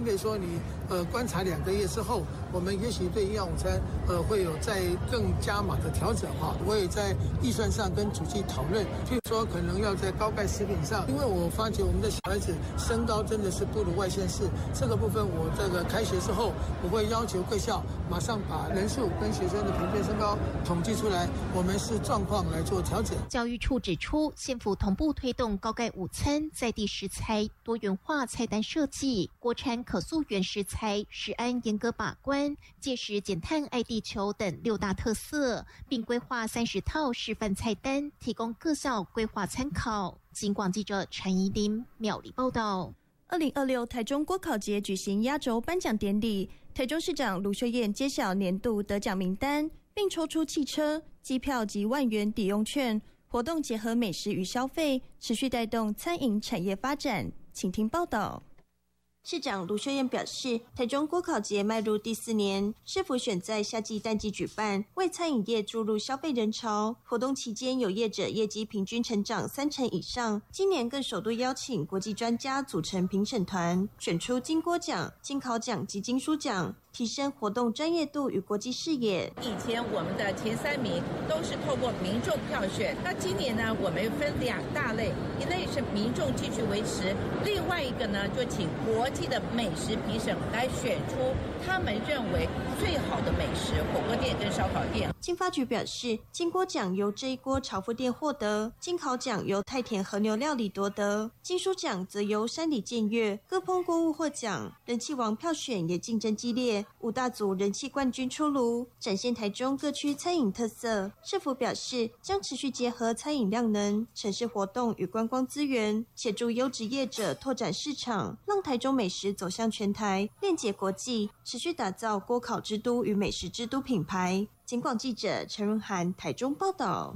备说你观察2个月之后，我们也许对营养午餐会有再更加码的调整哈。我也在预算上跟主计讨论，譬如说可能要在高钙食品上，因为我发觉我们的小孩子身高真的是不如外县市，这个部分我这个开学之后，我会要求各校马上把人数跟学生的平均身高统计出来，我们是状况来做调整。 教育处指出，县府同步推动高钙午餐在地食材多元化菜单设计，国产可溯源食材食安严格把关，届时减碳爱地球等6大特色，并规划30套示范菜单，提供各校规划参考。警广记者陈怡琳苗栗报道。 2026台中国考节举行压轴颁奖典礼，台中市长卢秀燕揭晓年度得奖名单，并抽出汽车、机票及10000元抵用券。活动结合美食与消费，持续带动餐饮产业发展。请听报道。市长卢秀燕表示，台中国考节迈入第4年，市府选在夏季淡季举办，为餐饮业注入消费人潮。活动期间，有业者业绩平均成长30%以上。今年更首度邀请国际专家组成评审团，选出金锅奖、金考奖及金书奖，提升活动专业度与国际视野。 以前我们的前3名都是透过民众票选，那今年呢，我们分2大类，一类是民众继续维持，另外一个呢，就请国际的美食评审来选出他们认为最好的美食火锅店跟烧烤店。 经发局表示，金锅奖由这一锅炒腹店获得，金烤奖由太田和牛料理夺得，金书奖则由山里健月各烹锅物获奖。人气王票选也竞争激烈，5大组人气冠军出炉，展现台中各区餐饮特色。市府表示，将持续结合餐饮量能、城市活动与观光资源，协助优质业者拓展市场，让台中美食走向全台，链接国际，持续打造锅烤之都与美食之都品牌。警广记者陈润涵台中报道。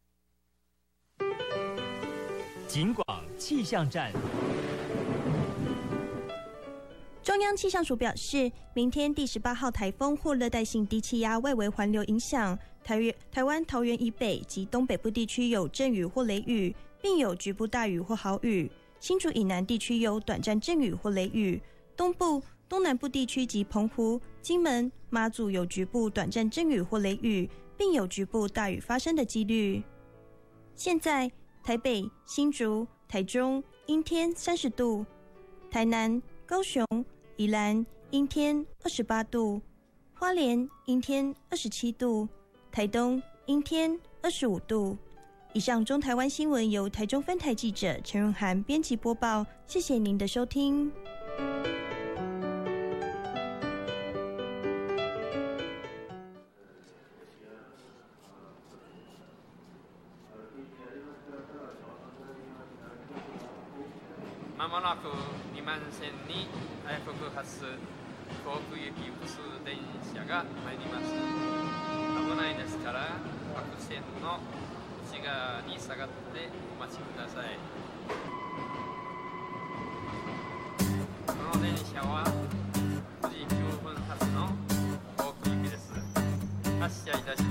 警广气象站。 中央气象署表示，明天第18号台风或热带性低气压外围环流影响，台湾桃园以北及东北部地区有阵雨或雷雨，并有局部大雨或豪雨。新竹以南地区有短暂阵雨或雷雨，东部、东南部地区及澎湖、金门、马祖有局部短暂阵雨或雷雨，并有局部大雨发生的几率。现在台北、新竹、台中阴天30度，台南、高雄、宜兰阴天28度，花莲阴天27度，台东阴天25度。以上中台湾新闻由台中分台记者陈润涵编辑播报，谢谢您的收听。 まもなく2番線に復発航空行き普通電車が参ります。危ないですから各線の内側に下がってお待ちください。この電車は9時9分発の航空行きです。発車いたし